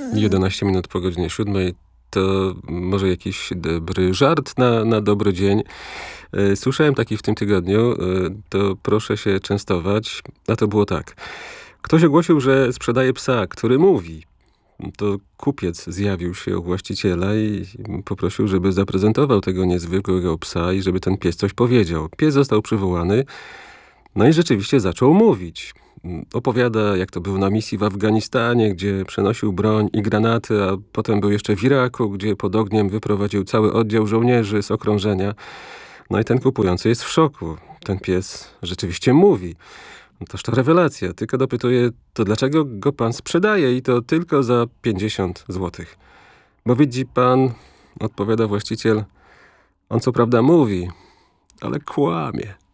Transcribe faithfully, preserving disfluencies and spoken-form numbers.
jedenaście minut po godzinie siódmej. To może jakiś dobry żart na, na dobry dzień. E, Słyszałem taki w tym tygodniu, e, to proszę się częstować. A to było tak. Ktoś ogłosił, że sprzedaje psa, który mówi. To kupiec zjawił się u właściciela i poprosił, żeby zaprezentował tego niezwykłego psa i żeby ten pies coś powiedział. Pies został przywołany, no i rzeczywiście zaczął mówić. Opowiada, jak to był na misji w Afganistanie, gdzie przenosił broń i granaty, a potem był jeszcze w Iraku, gdzie pod ogniem wyprowadził cały oddział żołnierzy z okrążenia. No i ten kupujący jest w szoku. Ten pies rzeczywiście mówi. No toż to rewelacja. Tylko dopytuje, to dlaczego go pan sprzedaje i to tylko za pięćdziesiąt złotych? Bo widzi pan, odpowiada właściciel, on co prawda mówi, ale kłamie.